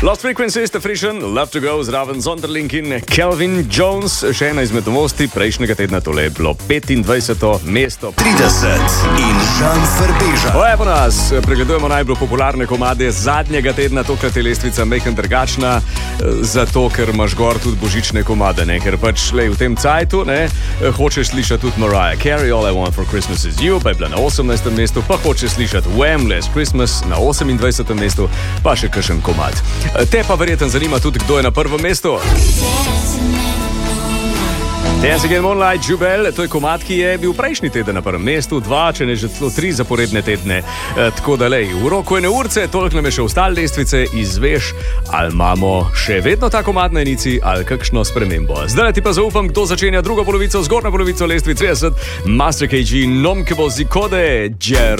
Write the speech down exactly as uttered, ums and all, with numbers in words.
Lost Frequencies, The Frisian, Love to Go, zraven Zonderling in Calvin Jones. Še ena izmed novosti prejšnjega tedna, tole je bilo petindvajseto mesto. trideset in Žan Frbeža. O, evo nas, pregledujemo najbolj popularne komade zadnjega tedna, tokrat je lestvica mejken drugačna, zato ker imaš gor tudi božične komade, ne? Ker pač lej, v tem cajtu ne, hočeš slišati tudi Mariah Carey, All I Want for Christmas is You, pa je bila na osemnajstem mestu, pa hočeš slišati Wham! Last Christmas na osemindvajsetem mestu, pa še kakšen komad. Te pa verjetno zanima tudi, kdo je na prvem mestu. Dance Again Moonlight, Jubel, to je komad, ki je bil prejšnji teden na prvem mestu, dva, če ne že celo tri zaporedne tedne. E, tako da lej, v roku ene urce, toliko nam je še ostale lestvice, izveš, ali imamo še vedno ta komad na enici, ali kakšno spremembo. Zdaj ti pa zaupam, kdo začenja drugo polovico, zgornjo polovico lestvice trideset, Master K G, Nom, ki bo zikode, Jer.